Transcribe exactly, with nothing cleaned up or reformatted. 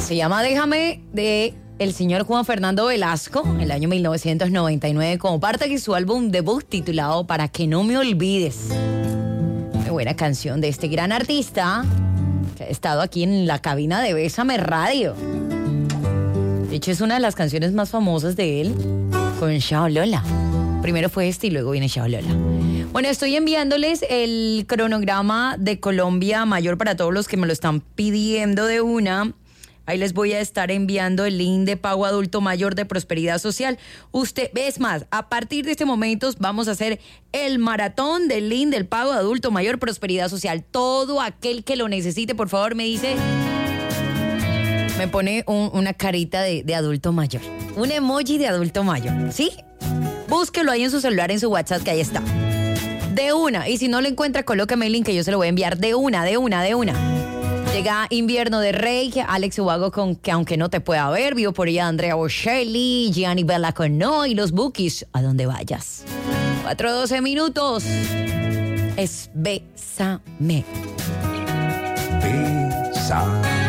Se llama Déjame, de el señor Juan Fernando Velasco, en el año mil novecientos noventa y nueve, como parte de su álbum debut titulado Para que no me olvides. Muy buena canción de este gran artista que ha estado aquí en la cabina de Bésame Radio. De hecho, es una de las canciones más famosas de él con Shao Lola. Primero fue este y luego viene Shao Lola. Bueno, estoy enviándoles el cronograma de Colombia Mayor para todos los que me lo están pidiendo de una. Ahí les voy a estar enviando el link de Pago Adulto Mayor de Prosperidad Social. Usted, es más, a partir de este momento vamos a hacer el maratón del link del Pago Adulto Mayor Prosperidad Social. Todo aquel que lo necesite, por favor, me dice, me pone un, una carita de, de adulto mayor. Un emoji de adulto mayor, ¿sí? Búsquelo ahí en su celular, en su WhatsApp, que ahí está. De una. Y si no lo encuentra, colóqueme el link que yo se lo voy a enviar. De una, de una, de una. Llega Invierno de Rey, Alex Ubago con Que Aunque No Te Pueda Ver, vivo por ella Andrea Bocelli, Gianni Bella con No y los Bookies, A Donde Vayas. cuatro doce minutos. Es Bésame. Bésame.